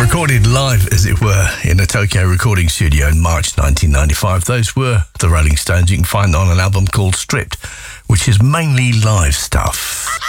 Recorded live, as it were, in a Tokyo recording studio in March 1995. Those were the Rolling Stones. You can find on an album called Stripped, which is mainly live stuff.